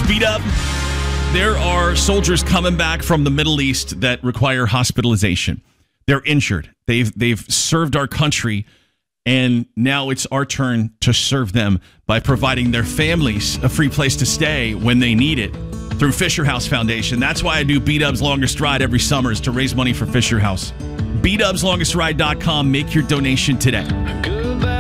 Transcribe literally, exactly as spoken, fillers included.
B-Dub. There are soldiers coming back from the Middle East that require hospitalization. They're injured. They've they've served our country, and now it's our turn to serve them by providing their families a free place to stay when they need it through Fisher House Foundation. That's why I do B-Dub's Longest Ride every summer, is to raise money for Fisher House. B Dubs Longest Ride dot com. Make your donation today.